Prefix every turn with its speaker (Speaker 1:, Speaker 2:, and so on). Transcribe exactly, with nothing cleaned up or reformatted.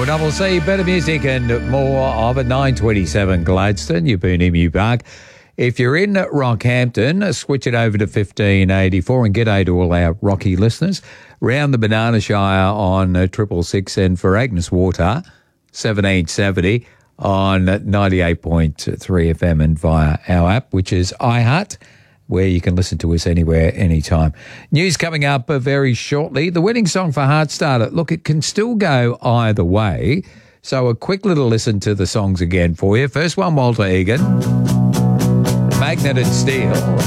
Speaker 1: Well, Double C, better music and more of at nine twenty-seven Gladstone, Yabun Emu Park. If you're in Rockhampton, switch it over to fifteen eighty-four and g'day to all our Rocky listeners. Round the Banana Shire on uh, triple six and for Agnes Water, seventeen seventy on ninety-eight point three F M and via our app, which is iHeart, where you can listen to us anywhere, anytime. News coming up uh, very shortly. The winning song for Heartstarter. Look, it can still go either way. So a quick little listen to the songs again for you. First one, Walter Egan, Magnet and Steel.